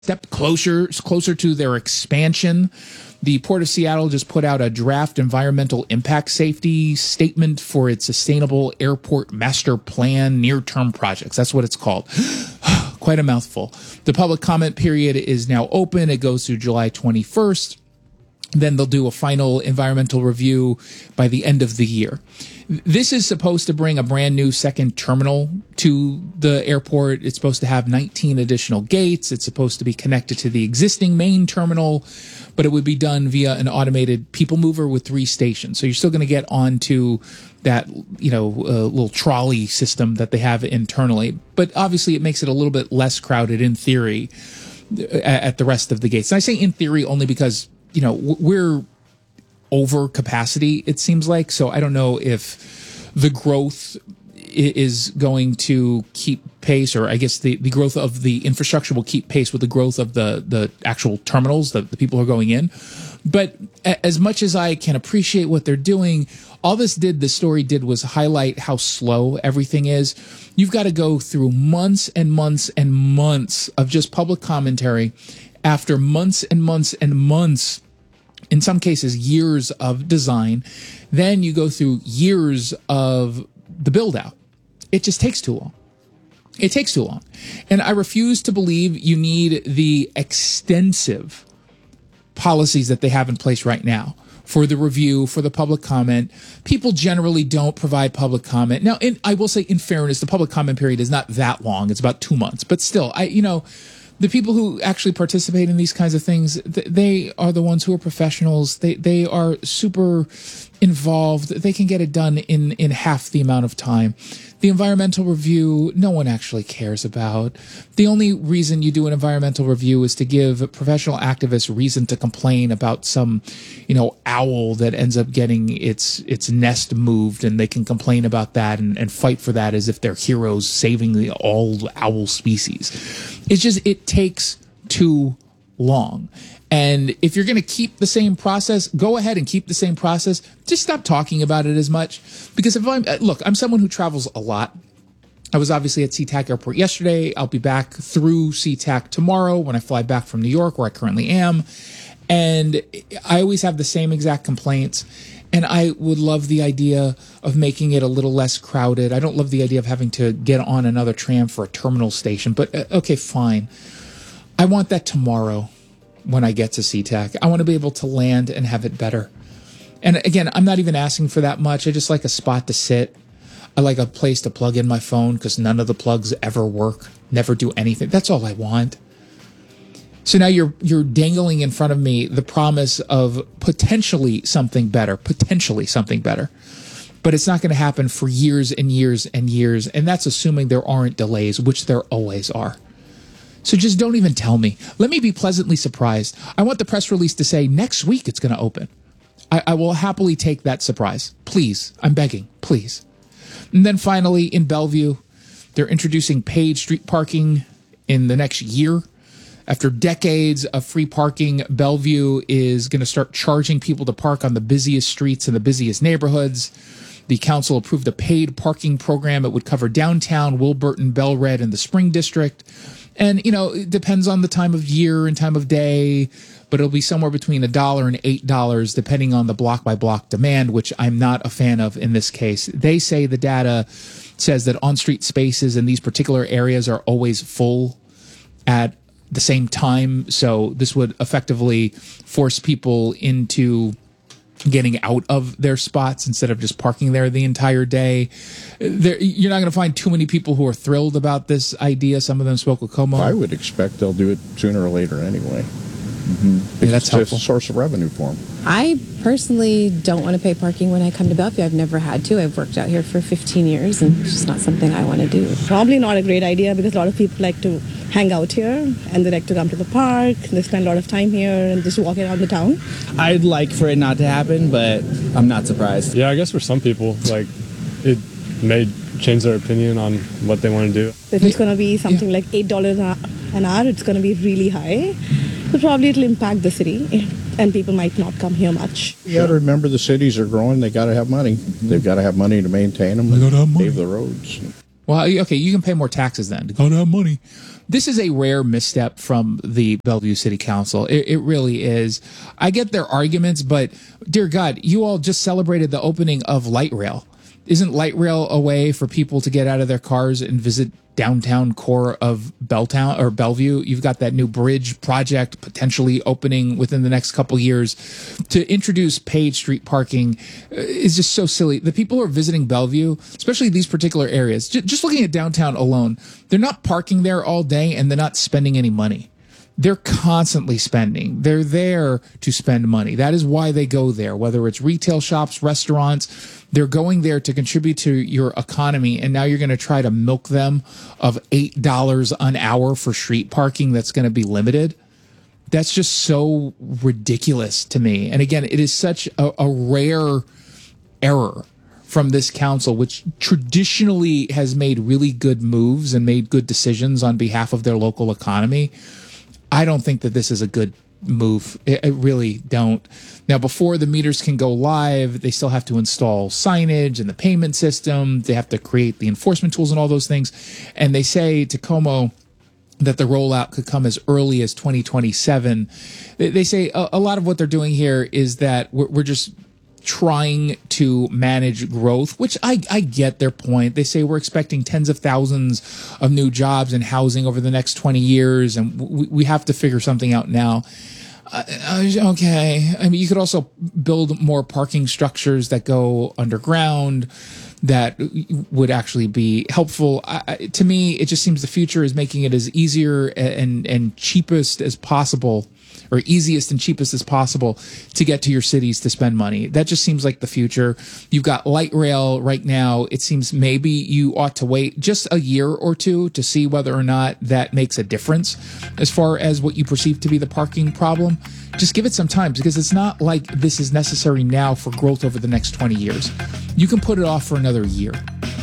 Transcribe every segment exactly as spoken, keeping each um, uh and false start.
step closer closer to their expansion. The Port of Seattle just put out a draft environmental impact safety statement for its sustainable airport master plan near-term projects. That's what it's called. Quite a mouthful. The public comment period is now open. It goes through July twenty-first. Then they'll do a final environmental review by the end of the year. This is supposed to bring a brand new second terminal to the airport. It's supposed to have nineteen additional gates. It's supposed to be connected to the existing main terminal, but it would be done via an automated people mover with three stations. So you're still going to get onto that, you know, uh, little trolley system that they have internally. But obviously it makes it a little bit less crowded in theory at the rest of the gates. And I say in theory only because, you know, we're over capacity, it seems like. So I don't know if the growth is going to keep pace, or I guess the, the growth of the infrastructure will keep pace with the growth of the, the actual terminals, the, the people who are going in. But as much as I can appreciate what they're doing, all this did, the story did, was highlight how slow everything is. You've got to go through months and months and months of just public commentary after months and months and months, in some cases years of design. Then you go through years of the build out. It just takes too long. It takes too long. And I refuse to believe you need the extensive policies that they have in place right now for the review, for the public comment. People generally don't provide public comment. Now, in, I will say, in fairness, the public comment period is not that long. It's about two months. But still, I, you know, the people who actually participate in these kinds of things, they are the ones who are professionals. They they are super involved. They can get it done in, in half the amount of time. The environmental review, no one actually cares about. The only reason you do an environmental review is to give professional activists reason to complain about some, you know, owl that ends up getting its its nest moved, and they can complain about that and, and fight for that as if they're heroes saving the all owl species. It's just, it takes too long. And if you're going to keep the same process, go ahead and keep the same process. Just stop talking about it as much. Because if I'm, look, I'm someone who travels a lot. I was obviously at SeaTac Airport yesterday. I'll be back through SeaTac tomorrow when I fly back from New York, where I currently am. And I always have the same exact complaints. And I would love the idea of making it a little less crowded. I don't love the idea of having to get on another tram for a terminal station. But uh, okay, fine. I want that tomorrow. When I get to SeaTac, I want to be able to land and have it better. And again, I'm not even asking for that much. I just like a spot to sit. I like a place to plug in my phone, because none of the plugs ever work, never do anything. That's all I want. So now you're you're dangling in front of me the promise of potentially something better, potentially something better. But it's not going to happen for years and years and years. And that's assuming there aren't delays, which there always are. So just don't even tell me. Let me be pleasantly surprised. I want the press release to say next week it's going to open. I, I will happily take that surprise. Please. I'm begging. Please. And then finally, in Bellevue, they're introducing paid street parking in the next year. After decades of free parking, Bellevue is going to start charging people to park on the busiest streets in the busiest neighborhoods. The council approved a paid parking program. It would cover downtown, Wilburton, Bellred, and the Spring District. And, you know, it depends on the time of year and time of day, but it'll be somewhere between a dollar and eight dollars, depending on the block-by-block demand, which I'm not a fan of in this case. They say the data says that on-street spaces in these particular areas are always full at the same time, so this would effectively force people into getting out of their spots instead of just parking there the entire day. There, you're not going to find too many people who are thrilled about this idea. Some of them spoke with Como. I would expect they'll do it sooner or later anyway. Mm-hmm. Yeah, that's it's helpful. just a source of revenue for them. I personally don't want to pay parking when I come to Bellevue. I've never had to. I've worked out here for fifteen years, and it's just not something I want to do. Probably not a great idea, because a lot of people like to hang out here, and they like to come to the park, and they spend a lot of time here and just walk around the town. I'd like for it not to happen, but I'm not surprised. Yeah, I guess for some people, like, it may change their opinion on what they want to do. If it's going to be something yeah. like eight dollars an hour, it's going to be really high. So probably it'll impact the city, and people might not come here much. You got to remember, the cities are growing. They got to have money. They've got to have money to maintain them. They got to have money. Pave the roads. Well, okay, you can pay more taxes then. They got to have money. this is a rare misstep from the Bellevue City Council. It, it really is. I get their arguments, but dear God, you all just celebrated the opening of Light Rail. Isn't Light Rail a way for people to get out of their cars and visit downtown core of Belltown or Bellevue? You've got that new bridge project potentially opening within the next couple years. To introduce paid street parking is just so silly. The people who are visiting Bellevue, especially these particular areas, j- just looking at downtown alone, they're not parking there all day and they're not spending any money. They're constantly spending. They're there to spend money. That is why they go there, whether it's retail shops, restaurants. They're going there to contribute to your economy, and now you're going to try to milk them of eight dollars an hour for street parking that's going to be limited. That's just so ridiculous to me. And again, it is such a, a rare error from this council, which traditionally has made really good moves and made good decisions on behalf of their local economy. I don't think that this is a good move. I really don't. Now, before the meters can go live, they still have to install signage and the payment system. They have to create the enforcement tools and all those things. And they say Tacoma that the rollout could come as early as twenty twenty-seven. They say a, a lot of what they're doing here is that we're, we're just trying to manage growth, which I, I get their point. They say we're expecting tens of thousands of new jobs in housing over the next twenty years, and we, we have to figure something out now. Uh, okay. I mean, you could also build more parking structures that go underground that would actually be helpful. I, to me, it just seems the future is making it as easier and, and cheapest as possible, or easiest and cheapest as possible to get to your cities to spend money. That just seems like the future. You've got light rail right now. It seems maybe you ought to wait just a year or two to see whether or not that makes a difference as far as what you perceive to be the parking problem. Just give it some time, because it's not like this is necessary now for growth over the next twenty years. You can put it off for another year.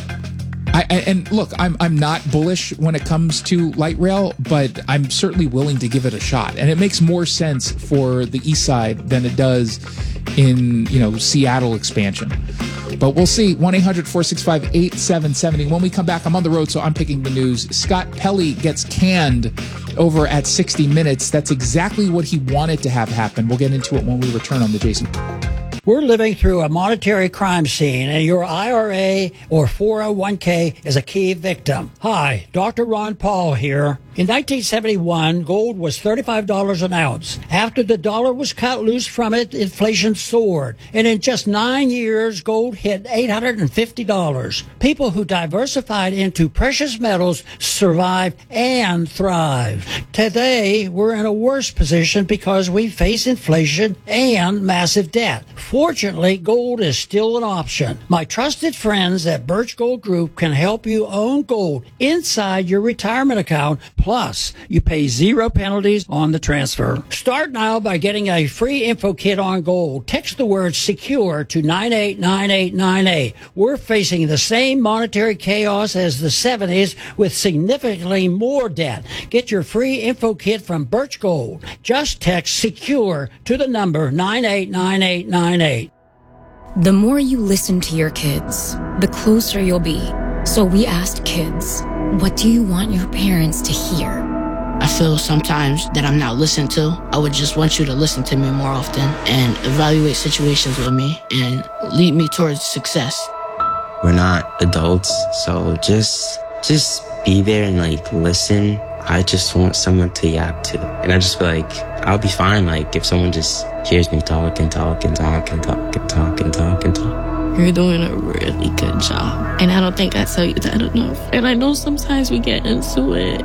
I, and look, I'm I'm not bullish when it comes to light rail, but I'm certainly willing to give it a shot. And it makes more sense for the east side than it does in, you know, Seattle expansion. But we'll see. one eight hundred four six five eight seven seven zero. When we come back, I'm on the road, so I'm picking the news. Scott Pelley gets canned over at sixty minutes. That's exactly what he wanted to have happen. We'll get into it when we return on the Jason. We're living through a monetary crime scene, and your I R A or four oh one k is a key victim. Hi, Doctor Ron Paul here. In nineteen seventy-one, gold was thirty-five dollars an ounce. After the dollar was cut loose from it, inflation soared. And in just nine years, gold hit eight hundred fifty dollars. People who diversified into precious metals survived and thrived. Today, we're in a worse position because we face inflation and massive debt. Fortunately, gold is still an option. My trusted friends at Birch Gold Group can help you own gold inside your retirement account. Plus, you pay zero penalties on the transfer. Start now by getting a free info kit on gold. Text the word SECURE to nine eight nine eight nine eight. We're facing the same monetary chaos as the seventies with significantly more debt. Get your free info kit from Birch Gold. Just text SECURE to the number nine eight nine eight nine eight. The more you listen to your kids, the closer you'll be. So we asked kids, what do you want your parents to hear? I feel sometimes that I'm not listened to. I would just want you to listen to me more often and evaluate situations with me and lead me towards success. We're not adults, so just just be there and like listen. I just want someone to yap to. And I just feel like I'll be fine like if someone just hears me talk and talk and talk and talk and talk and talk and talk. You're doing a really good job. And I don't think I tell you that enough. And I know sometimes we get into it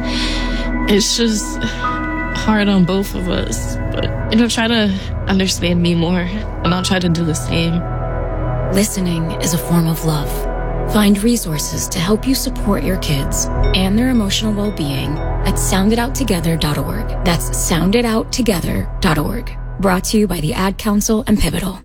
and it's just hard on both of us. But, you know, try to understand me more and I'll try to do the same. Listening is a form of love. Find resources to help you support your kids and their emotional well-being at sound it out together dot org. That's sound it out together dot org. Brought to you by the Ad Council and Pivotal.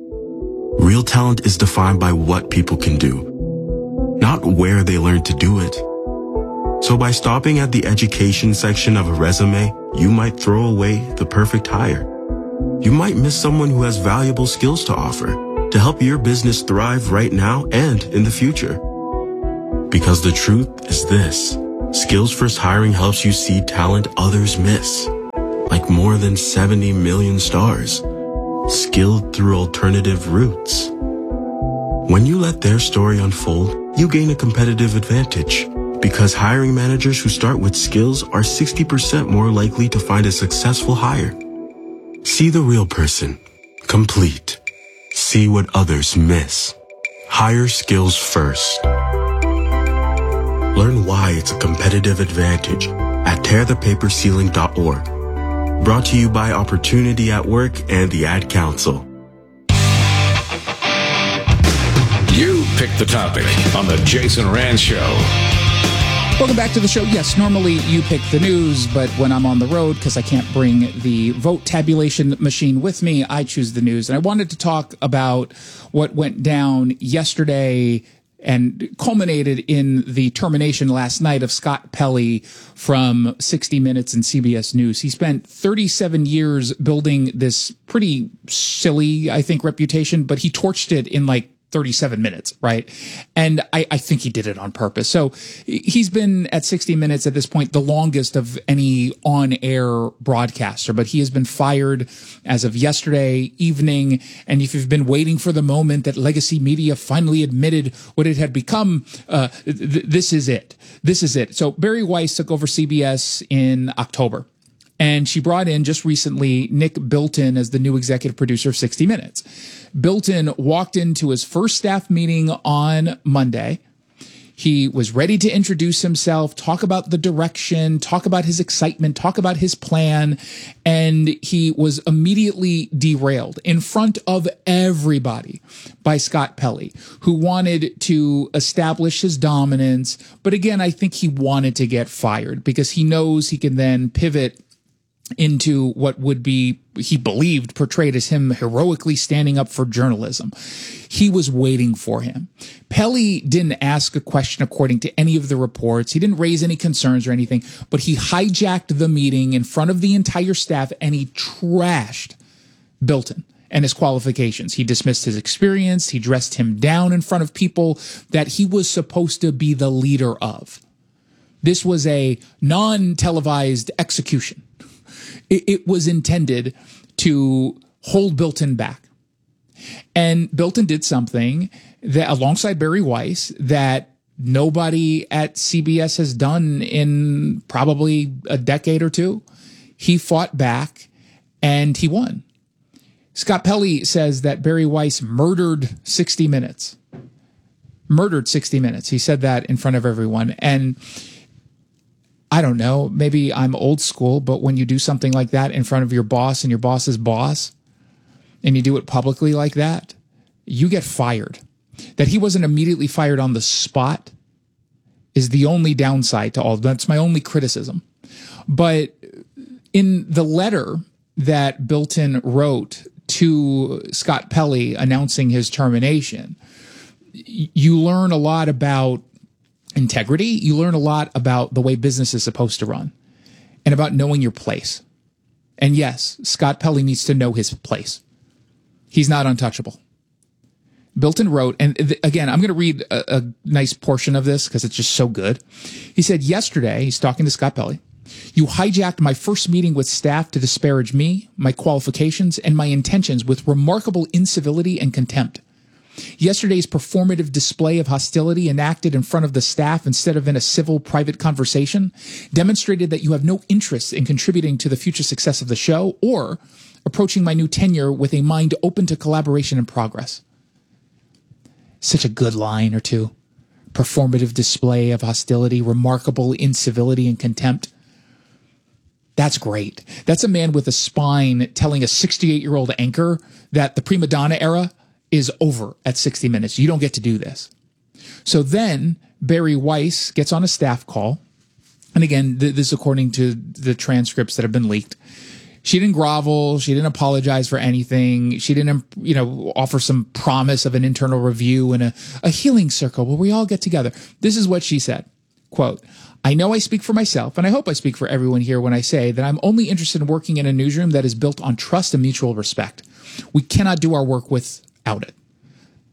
Real talent is defined by what people can do, not where they learn to do it. So by stopping at the education section of a resume, you might throw away the perfect hire. You might miss someone who has valuable skills to offer to help your business thrive right now and in the future. Because the truth is this, Skills First Hiring helps you see talent others miss, like more than seventy million stars, skilled through alternative routes. When you let their story unfold, you gain a competitive advantage, because hiring managers who start with skills are sixty percent more likely to find a successful hire. See the real person, complete. See what others miss. Hire skills first. Learn why it's a competitive advantage at tear the paper ceiling dot org. Brought to you by Opportunity at Work and the Ad Council. You picked the topic on the Jason Rand Show. Welcome back to the show. Yes, normally you pick the news, but when I'm on the road, because I can't bring the vote tabulation machine with me, I choose the news. And I wanted to talk about what went down yesterday and culminated in the termination last night of Scott Pelley from sixty minutes and C B S News. He spent thirty-seven years building this pretty silly, I think, reputation, but he torched it in like thirty-seven minutes, right? And I, I think he did it on purpose. So he's been at sixty minutes at this point, the longest of any on-air broadcaster, but he has been fired as of yesterday evening. And if you've been waiting for the moment that Legacy Media finally admitted what it had become, uh, th- this is it. This is it. So Barry Weiss took over C B S in October. And she brought in just recently Nick Bilton as the new executive producer of sixty minutes. Bilton walked into his first staff meeting on Monday. He was ready to introduce himself, talk about the direction, talk about his excitement, talk about his plan, and he was immediately derailed in front of everybody by Scott Pelley, who wanted to establish his dominance. But again, I think he wanted to get fired because he knows he can then pivot into what would be, he believed, portrayed as him heroically standing up for journalism. He was waiting for him. Pelley didn't ask a question according to any of the reports. He didn't raise any concerns or anything, but he hijacked the meeting in front of the entire staff and he trashed Bilton and his qualifications. He dismissed his experience. He dressed him down in front of people that he was supposed to be the leader of. This was a non-televised execution. It was intended to hold Bilton back. And Bilton did something that, alongside Barry Weiss, that nobody at C B S has done in probably a decade or two. He fought back and he won. Scott Pelley says that Barry Weiss murdered sixty minutes. Murdered sixty minutes. He said that in front of everyone. And I don't know, maybe I'm old school, but when you do something like that in front of your boss and your boss's boss, and you do it publicly like that, you get fired. That he wasn't immediately fired on the spot is the only downside to all. That's my only criticism. But in the letter that Bilton wrote to Scott Pelley announcing his termination, you learn a lot about integrity. You learn a lot about the way business is supposed to run and about knowing your place. And yes, Scott Pelley needs to know his place. He's not untouchable. Bilton wrote, and th- again, I'm going to read a, a nice portion of this because it's just so good. He said, yesterday, he's talking to Scott Pelley, you hijacked my first meeting with staff to disparage me, my qualifications, and my intentions with remarkable incivility and contempt. Yesterday's performative display of hostility enacted in front of the staff instead of in a civil, private conversation demonstrated that you have no interest in contributing to the future success of the show or approaching my new tenure with a mind open to collaboration and progress. Such a good line or two. Performative display of hostility, remarkable incivility and contempt. That's great. That's a man with a spine telling a sixty-eight-year-old anchor that the prima donna era is over at sixty minutes. You don't get to do this. So then Barry Weiss gets on a staff call. And again, th- this is according to the transcripts that have been leaked. She didn't grovel. She didn't apologize for anything. She didn't, you know, offer some promise of an internal review and a, a healing circle where we all get together. This is what she said. Quote, I know I speak for myself, and I hope I speak for everyone here when I say that I'm only interested in working in a newsroom that is built on trust and mutual respect. We cannot do our work without it.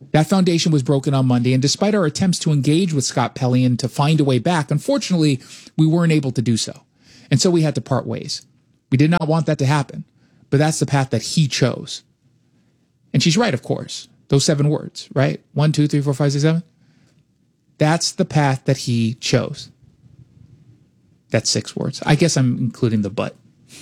That foundation was broken on Monday, and despite our attempts to engage with Scott Pelley and to find a way back, unfortunately, we weren't able to do so. And so we had to part ways. We did not want that to happen, but that's the path that he chose. And she's right, of course. Those seven words, right? One, two, three, four, five, six, seven. That's the path that he chose. That's six words. I guess I'm including the but.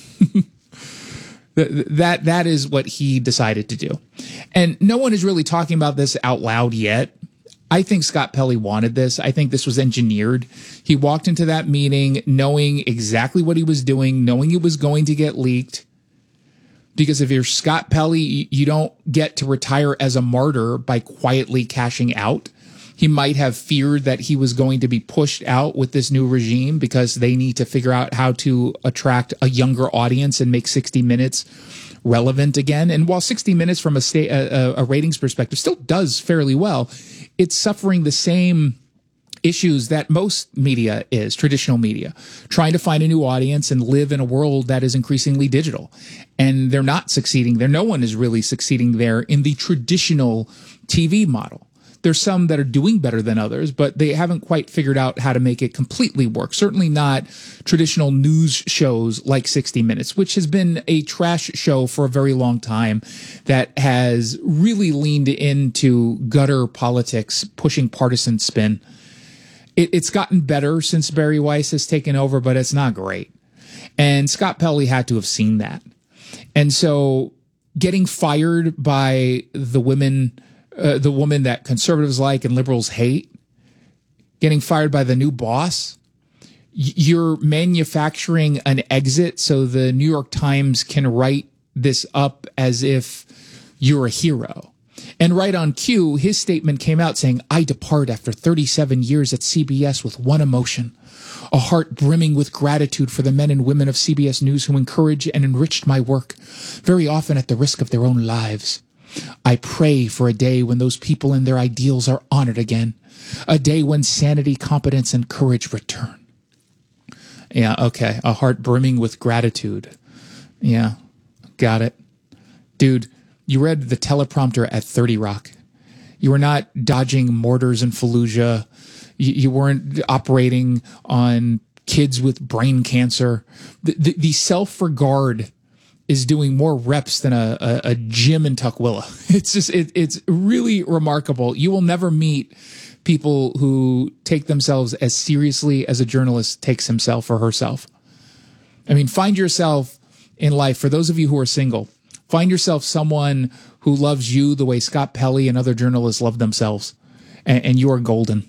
that that is what he decided to do. And no one is really talking about this out loud yet. I think Scott Pelley wanted this. I think this was engineered. He walked into that meeting knowing exactly what he was doing, knowing it was going to get leaked. Because if you're Scott Pelley, you don't get to retire as a martyr by quietly cashing out. He might have feared that he was going to be pushed out with this new regime because they need to figure out how to attract a younger audience and make sixty minutes relevant again. And while sixty minutes from a, sta- a, a ratings perspective still does fairly well, it's suffering the same issues that most media is, traditional media, trying to find a new audience and live in a world that is increasingly digital. And they're not succeeding there. No one is really succeeding there in the traditional T V model. There's some that are doing better than others, but they haven't quite figured out how to make it completely work. Certainly not traditional news shows like sixty minutes, which has been a trash show for a very long time that has really leaned into gutter politics, pushing partisan spin. It, it's gotten better since Barry Weiss has taken over, but it's not great. And Scott Pelley had to have seen that. And so getting fired by the women Uh, the woman that conservatives like and liberals hate, getting fired by the new boss, y- you're manufacturing an exit so the New York Times can write this up as if you're a hero. And right on cue, his statement came out saying, "I depart after thirty-seven years at C B S with one emotion, a heart brimming with gratitude for the men and women of C B S News who encouraged and enriched my work, very often at the risk of their own lives. I pray for a day when those people and their ideals are honored again, a day when sanity, competence, and courage return." Yeah, okay. A heart brimming with gratitude. Yeah, got it. Dude, you read the teleprompter at thirty Rock. You were not dodging mortars in Fallujah. You, you weren't operating on kids with brain cancer. The, the, the self-regard is doing more reps than a, a, a gym in Tukwila. It's just, it, it's really remarkable. You will never meet people who take themselves as seriously as a journalist takes himself or herself. I mean, find yourself in life, for those of you who are single, find yourself someone who loves you the way Scott Pelley and other journalists love themselves, and, and you are golden.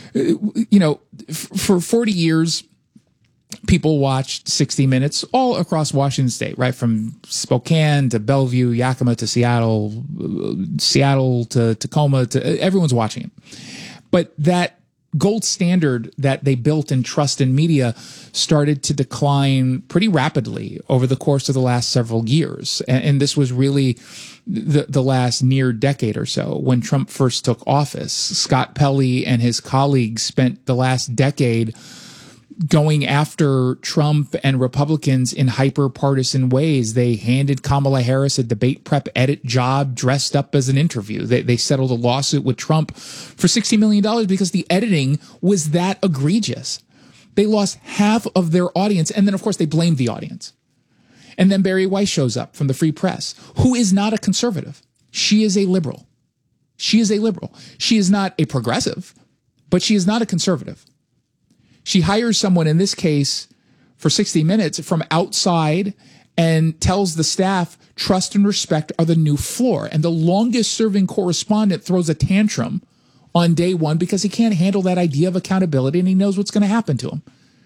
You know, f- for forty years, people watched sixty minutes all across Washington State, right? From Spokane to Bellevue, Yakima to Seattle, Seattle to Tacoma, to everyone's watching it. But that gold standard that they built in trust in media started to decline pretty rapidly over the course of the last several years. And, and this was really the, the last near decade or so. When Trump first took office, Scott Pelley and his colleagues spent the last decade going after Trump and Republicans in hyper-partisan ways. They handed Kamala Harris a debate prep edit job dressed up as an interview. They, they settled a lawsuit with Trump for sixty million dollars because the editing was that egregious. They lost half of their audience, and then, of course, they blamed the audience. And then Barry Weiss shows up from the Free Press, who is not a conservative. She is a liberal. She is a liberal. She is not a progressive, but she is not a conservative. She hires someone, in this case, for sixty minutes from outside and tells the staff, trust and respect are the new floor. And the longest serving correspondent throws a tantrum on day one because he can't handle that idea of accountability, and he knows what's going to happen to him.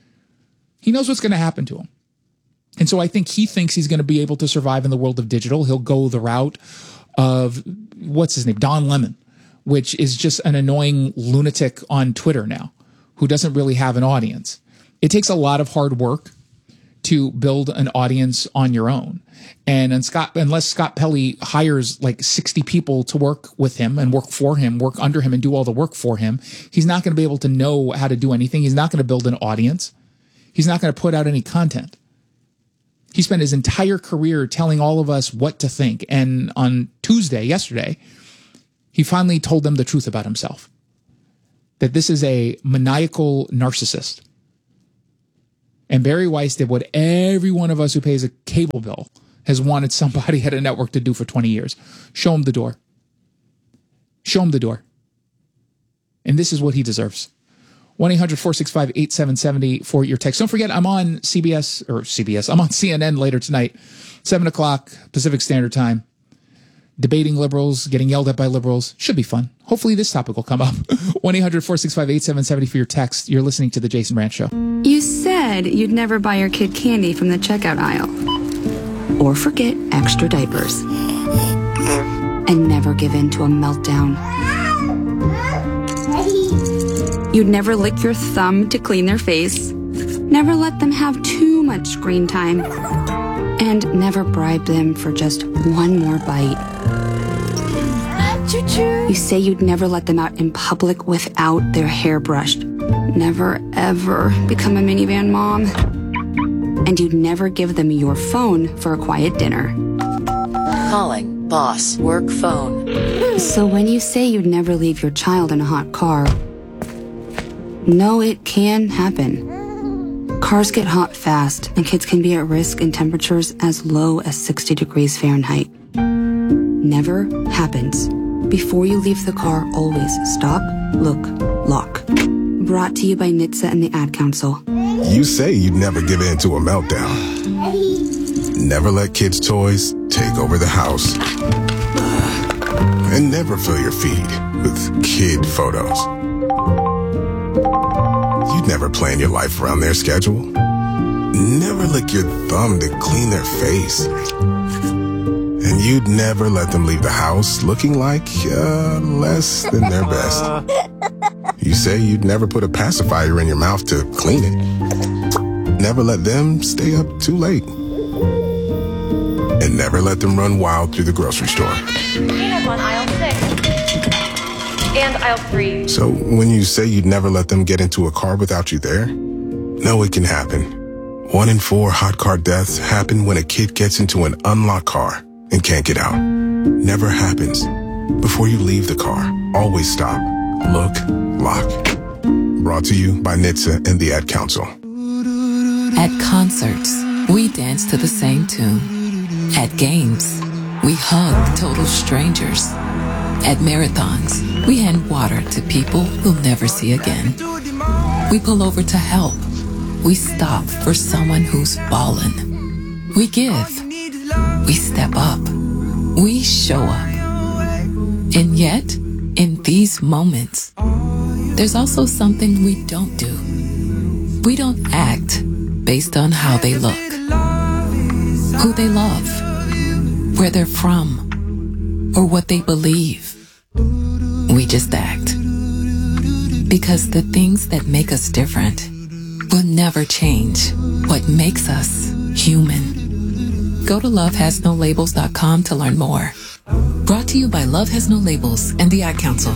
He knows what's going to happen to him. And so I think he thinks he's going to be able to survive in the world of digital. He'll go the route of, what's his name, Don Lemon, which is just an annoying lunatic on Twitter now, who doesn't really have an audience. It takes a lot of hard work to build an audience on your own. And, and Scott, unless Scott Pelley hires like sixty people to work with him and work for him, work under him and do all the work for him, he's not going to be able to know how to do anything. He's not going to build an audience. He's not going to put out any content. He spent his entire career telling all of us what to think. And on Tuesday, yesterday, He finally told them the truth about himself. That this is a maniacal narcissist. And Barry Weiss did what every one of us who pays a cable bill has wanted somebody at a network to do for twenty years. Show him the door. Show him the door. And this is what he deserves. one eight hundred four six five eight seven seven zero for your text. Don't forget, I'm on C B S, or C B S, I'm on C N N later tonight, seven o'clock Pacific Standard Time, debating liberals, getting yelled at by liberals. Should be fun. Hopefully this topic will come up. one eight hundred four six five eight seven seven zero for your text. You're listening to The Jason Rantz Show. You said you'd never buy your kid candy from the checkout aisle. Or forget extra diapers. And never give in to a meltdown. You'd never lick your thumb to clean their face. Never let them have too much screen time. And never bribe them for just one more bite. Choo-choo. You say you'd never let them out in public without their hair brushed. Never, ever become a minivan mom. And you'd never give them your phone for a quiet dinner. Calling boss work phone. So when you say you'd never leave your child in a hot car, no, it can happen. Cars get hot fast, and kids can be at risk in temperatures as low as sixty degrees Fahrenheit. Never happens. Before you leave the car, always stop, look, lock. Brought to you by N H T S A and the Ad Council. You say you'd never give in to a meltdown. Never let kids' toys take over the house. And never fill your feed with kid photos. You'd never plan your life around their schedule. Never lick your thumb to clean their face. And you'd never let them leave the house looking like uh, less than their best. You say you'd never put a pacifier in your mouth to clean it. Never let them stay up too late. And never let them run wild through the grocery store. Peanuts on aisle six. And aisle three. So when you say you'd never let them get into a car without you there, no, it can happen. One in four hot car deaths happen when a kid gets into an unlocked car and can't get out. Never happens. Before you leave the car, always stop, look, lock. Brought to you by N H T S A and the Ad Council. At concerts, we dance to the same tune. At games, we hug total strangers. At marathons, we hand water to people we'll never see again. We pull over to help. We stop for someone who's fallen. We give. We step up. We show up. And yet, in these moments, there's also something we don't do. We don't act based on how they look, who they love, where they're from, or what they believe. We just act. Because the things that make us different will never change what makes us human. Go to love has no labels dot com to learn more. Brought to you by Love Has No Labels and the Ad Council.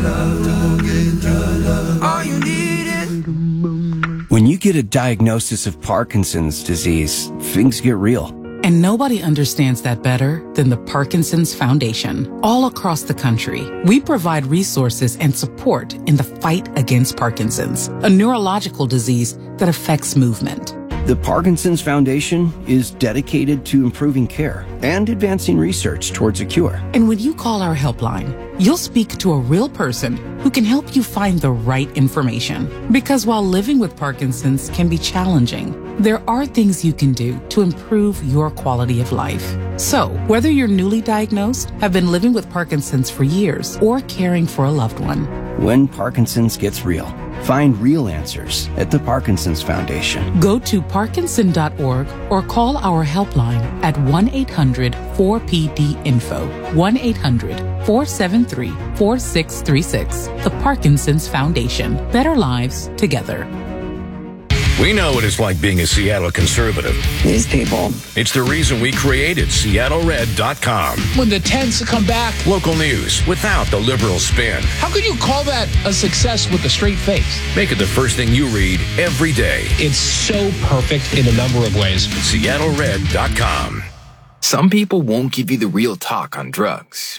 When you get a diagnosis of Parkinson's disease, things get real. And nobody understands that better than the Parkinson's Foundation. All across the country, we provide resources and support in the fight against Parkinson's, a neurological disease that affects movement. The Parkinson's Foundation is dedicated to improving care and advancing research towards a cure. And when you call our helpline, you'll speak to a real person who can help you find the right information. Because while living with Parkinson's can be challenging, there are things you can do to improve your quality of life. So, whether you're newly diagnosed, have been living with Parkinson's for years, or caring for a loved one, when Parkinson's gets real, find real answers at the Parkinson's Foundation. Go to parkinson dot org or call our helpline at one eight hundred four P D info, one eight hundred four seven three four six three six. The Parkinson's Foundation. Better lives together. We know what it's like being a Seattle conservative. These people. It's the reason we created Seattle Red dot com. When the tents come back. Local news without the liberal spin. How could you call that a success with a straight face? Make it the first thing you read every day. It's so perfect in a number of ways. Seattle Red dot com. Some people won't give you the real talk on drugs.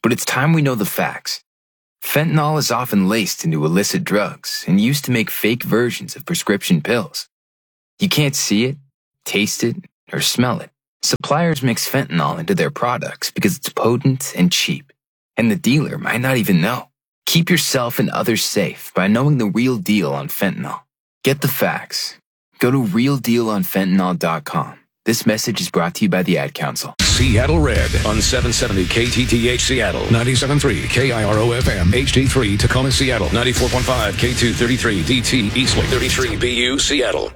But it's time we know the facts. Fentanyl is often laced into illicit drugs and used to make fake versions of prescription pills. You can't see it, taste it, or smell it. Suppliers mix fentanyl into their products because it's potent and cheap, and the dealer might not even know. Keep yourself and others safe by knowing the real deal on fentanyl. Get the facts. Go to real deal on fentanyl dot com. This message is brought to you by the Ad Council. Seattle Red on seven seventy K T T H Seattle, ninety-seven point three K I R O F M, H D three Tacoma Seattle, ninety-four point five K two thirty-three D T Eastway, thirty-three B U Seattle.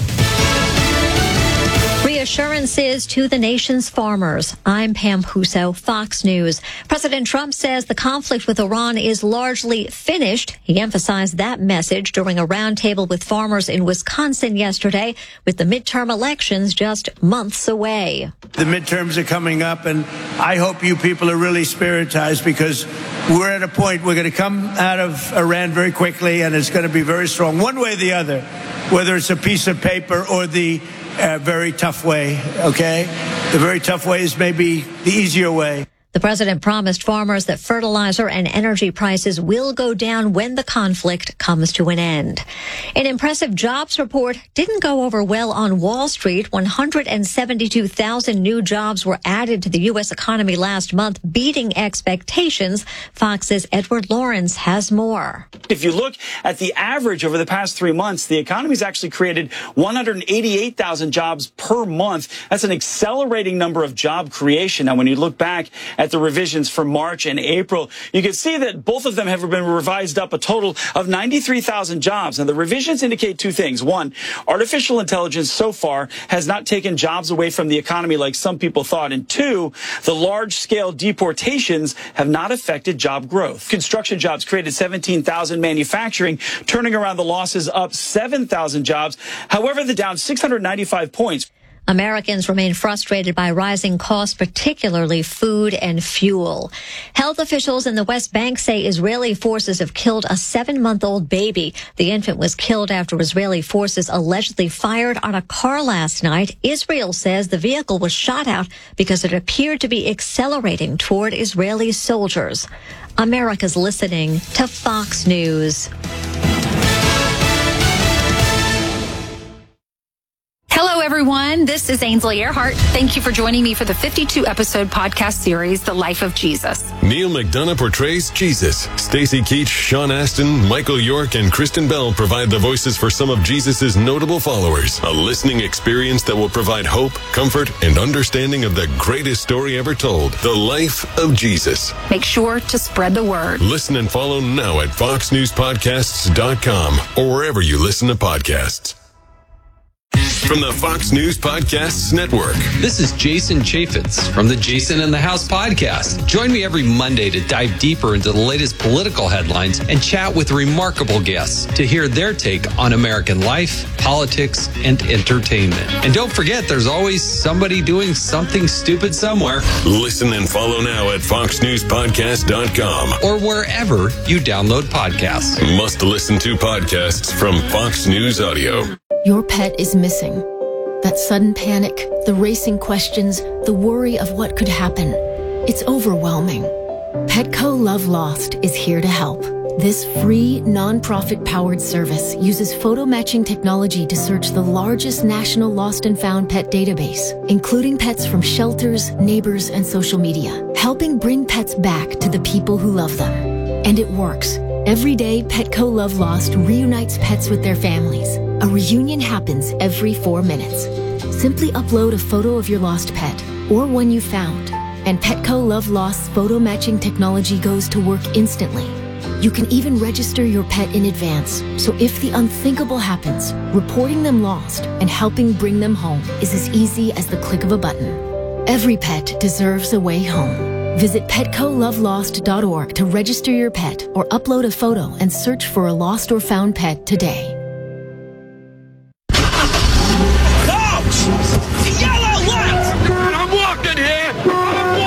Reassurances to the nation's farmers. I'm Pam Huso, Fox News. President Trump says the conflict with Iran is largely finished. He emphasized that message during a roundtable with farmers in Wisconsin yesterday, with the midterm elections just months away. The midterms are coming up, and I hope you people are really spiritized, because we're at a point we're going to come out of Iran very quickly, and it's going to be very strong, one way or the other, whether it's a piece of paper or the Uh, very tough way, okay? The very tough way is maybe the easier way. The president promised farmers that fertilizer and energy prices will go down when the conflict comes to an end. An impressive jobs report didn't go over well on Wall Street. one hundred seventy-two thousand new jobs were added to the U S economy last month, beating expectations. Fox's Edward Lawrence has more. If you look at the average over the past three months, the economy's actually created one hundred eighty-eight thousand jobs per month. That's an accelerating number of job creation. Now, when you look back at the revisions for March and April, you can see that both of them have been revised up a total of ninety-three thousand jobs. And the revisions indicate two things. One, artificial intelligence so far has not taken jobs away from the economy like some people thought. And two, the large-scale deportations have not affected job growth. Construction jobs created seventeen thousand, manufacturing turning around the losses up seven thousand jobs. However, they're down six hundred ninety-five points. Americans remain frustrated by rising costs, particularly food and fuel. Health officials in the West Bank say Israeli forces have killed a seven-month-old baby. The infant was killed after Israeli forces allegedly fired on a car last night. Israel says the vehicle was shot out because it appeared to be accelerating toward Israeli soldiers. America's listening to Fox News. Hello, everyone. This is Ainsley Earhart. Thank you for joining me for the fifty-two episode podcast series, The Life of Jesus. Neil McDonough portrays Jesus. Stacey Keach, Sean Astin, Michael York, and Kristen Bell provide the voices for some of Jesus' notable followers. A listening experience that will provide hope, comfort, and understanding of the greatest story ever told, The Life of Jesus. Make sure to spread the word. Listen and follow now at fox news podcasts dot com or wherever you listen to podcasts. From the Fox News Podcasts Network. This is Jason Chaffetz from the Jason in the House podcast. Join me every Monday to dive deeper into the latest political headlines and chat with remarkable guests to hear their take on American life, politics, and entertainment. And don't forget, there's always somebody doing something stupid somewhere. Listen and follow now at fox news podcast dot com or wherever you download podcasts. Must listen to podcasts from Fox News Audio. Your pet is missing. That sudden panic, the racing questions, the worry of what could happen. It's overwhelming. Petco Love Lost is here to help. This free, non-profit-powered service uses photo matching technology to search the largest national lost and found pet database, including pets from shelters, neighbors, and social media, helping bring pets back to the people who love them. And it works. Every day, Petco Love Lost reunites pets with their families. A reunion happens every four minutes. Simply upload a photo of your lost pet or one you found, and Petco Love Lost's photo matching technology goes to work instantly. You can even register your pet in advance, so if the unthinkable happens, reporting them lost and helping bring them home is as easy as the click of a button. Every pet deserves a way home. Visit petco love lost dot org to register your pet or upload a photo and search for a lost or found pet today. Yellow light! I'm walking here! I'm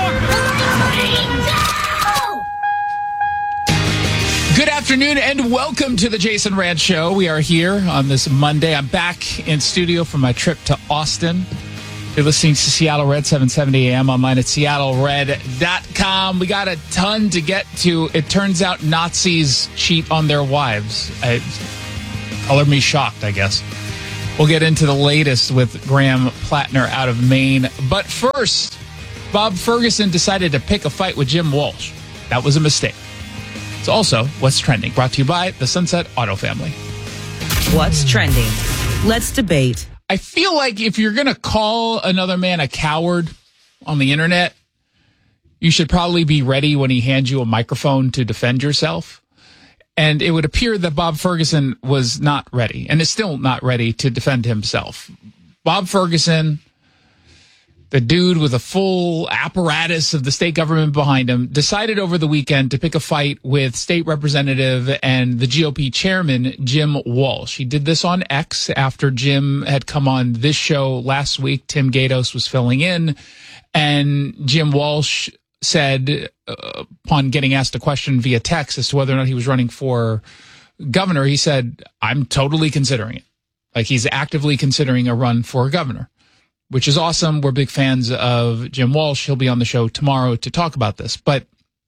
walking! Good afternoon and welcome to the Jason Rand Show. We are here on this Monday. I'm back in studio from my trip to Austin. You're listening to Seattle Red, seven seventy A M, online at seattle red dot com. We got a ton to get to. It turns out Nazis cheat on their wives. It colored me shocked, I guess. We'll get into the latest with Graham Plattner out of Maine. But first, Bob Ferguson decided to pick a fight with Jim Walsh. That was a mistake. It's also What's Trending, brought to you by the Sunset Auto Family. What's trending? Let's debate. I feel like if you're going to call another man a coward on the internet, you should probably be ready when he hands you a microphone to defend yourself. And it would appear that Bob Ferguson was not ready and is still not ready to defend himself. Bob Ferguson, the dude with a full apparatus of the state government behind him, decided over the weekend to pick a fight with state representative and the G O P chairman, Jim Walsh. He did this on X after Jim had come on this show last week. Tim Gatos was filling in, and Jim Walsh said, uh, upon getting asked a question via text as to whether or not he was running for governor, he said, I'm totally considering it. Like, he's actively considering a run for governor, which is awesome. We're big fans of Jim Walsh. He'll be on the show tomorrow to talk about this. But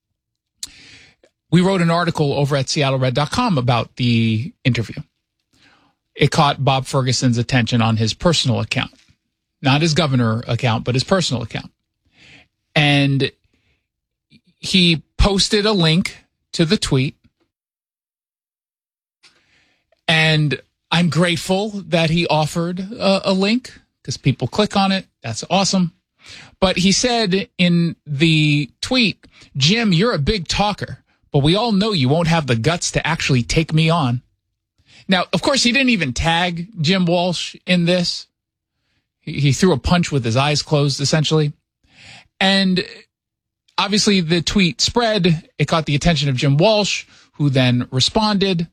we wrote an article over at seattle red dot com about the interview. It caught Bob Ferguson's attention on his personal account, not his governor account, but his personal account. And he posted a link to the tweet. And I'm grateful that he offered a, a link, because people click on it. That's awesome. But he said in the tweet, Jim, you're a big talker, but we all know you won't have the guts to actually take me on. Now, of course, he didn't even tag Jim Walsh in this. He, he threw a punch with his eyes closed, essentially. And obviously the tweet spread. It caught the attention of Jim Walsh, who then responded.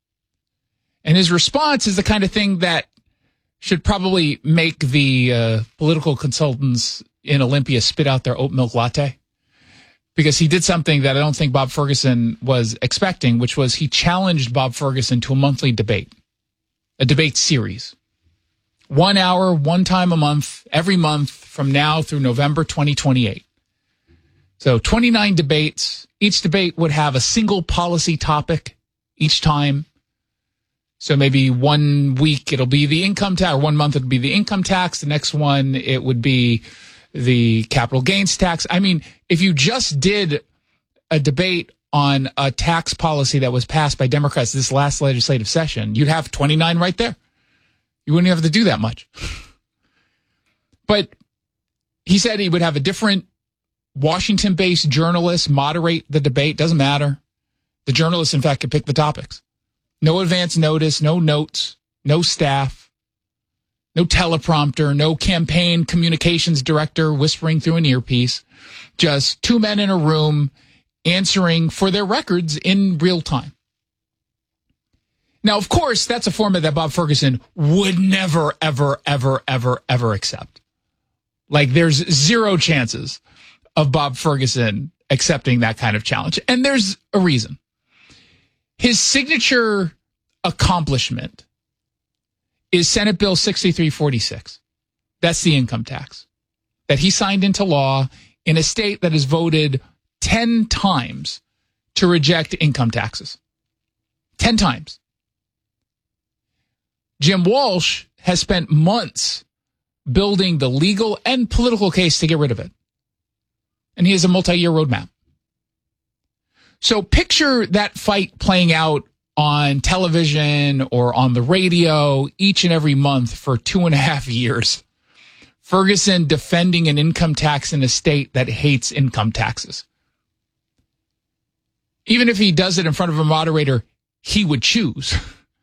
And his response is the kind of thing that should probably make the uh, political consultants in Olympia spit out their oat milk latte, because he did something that I don't think Bob Ferguson was expecting, which was he challenged Bob Ferguson to a monthly debate, a debate series. One hour, one time a month, every month from now through November twenty twenty-eight. So twenty-nine debates. Each debate would have a single policy topic each time. So maybe one week it'll be the income tax, or one month it'll be the income tax. The next one, it would be the capital gains tax. I mean, if you just did a debate on a tax policy that was passed by Democrats this last legislative session, you'd have twenty-nine right there. You wouldn't have to do that much. But he said he would have a different Washington-based journalist moderate the debate. Doesn't matter. The journalist, in fact, could pick the topics. No advance notice, no notes, no staff, no teleprompter, no campaign communications director whispering through an earpiece. Just two men in a room answering for their records in real time. Now, of course, that's a format that Bob Ferguson would never, ever, ever, ever, ever accept. Like, there's zero chances of Bob Ferguson accepting that kind of challenge. And there's a reason. His signature accomplishment is Senate Bill sixty-three forty-six. That's the income tax that he signed into law in a state that has voted ten times to reject income taxes. ten times. Jim Walsh has spent months building the legal and political case to get rid of it. And he has a multi-year roadmap. So picture that fight playing out on television or on the radio each and every month for two and a half years. Ferguson defending an income tax in a state that hates income taxes. Even if he does it in front of a moderator he would choose,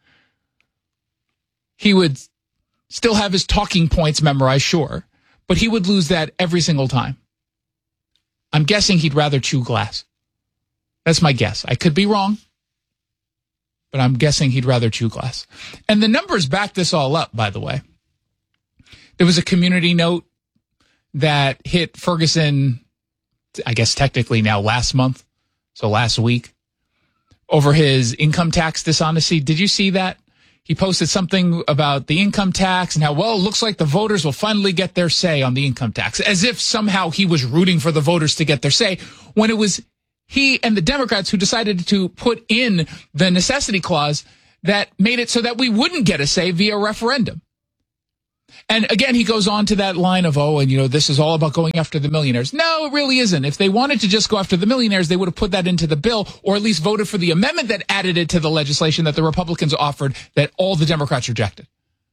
he would still have his talking points memorized, sure, but he would lose that every single time. I'm guessing he'd rather chew glass. That's my guess. I could be wrong, but I'm guessing he'd rather chew glass. And the numbers back this all up, by the way. There was a community note that hit Ferguson, I guess technically now last month, so last week, over his income tax dishonesty. Did you see that? he posted something about the income tax and how, well, it looks like the voters will finally get their say on the income tax, as if somehow he was rooting for the voters to get their say, when it was he and the Democrats who decided to put in the necessity clause that made it so that we wouldn't get a say via referendum. And again, he goes on to that line of, oh, and you know, this is all about going after the millionaires. No, it really isn't. If they wanted to just go after the millionaires, they would have put that into the bill, or at least voted for the amendment that added it to the legislation that the Republicans offered that all the Democrats rejected.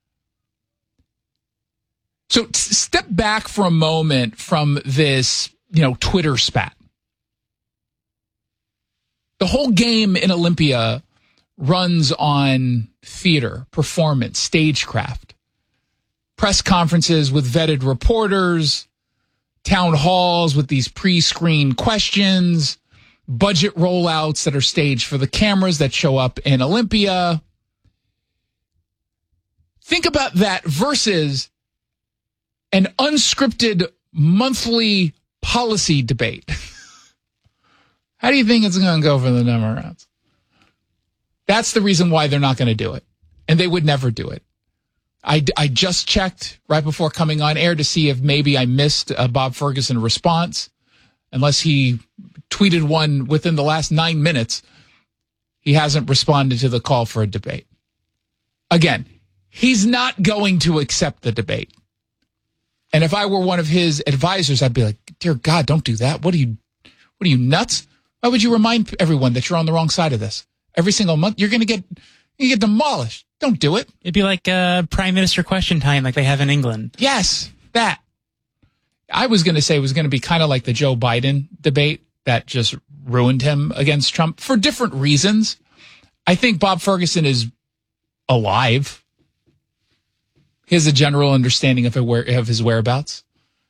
So t- step back for a moment from this, you know, Twitter spat. The whole game in Olympia runs on theater, performance, stagecraft. Press conferences with vetted reporters, town halls with these pre-screened questions, budget rollouts that are staged for the cameras that show up in Olympia. Think about that versus an unscripted monthly policy debate. How do you think it's going to go for the Democrats? That's the reason why they're not going to do it. And they would never do it. I, I just checked right before coming on air to see if maybe I missed a Bob Ferguson response. Unless he tweeted one within the last nine minutes, he hasn't responded to the call for a debate. Again, he's not going to accept the debate. And if I were one of his advisors, I'd be like, dear God, don't do that. What are you, what are you, nuts? Why would you remind everyone that you're on the wrong side of this? Every single month, you're going to get, you get demolished. Don't do it. It'd be like uh, Prime Minister question time like they have in England. Yes, that. I was going to say it was going to be kind of like the Joe Biden debate that just ruined him against Trump for different reasons. I think Bob Ferguson is alive. He has a general understanding of, of his whereabouts.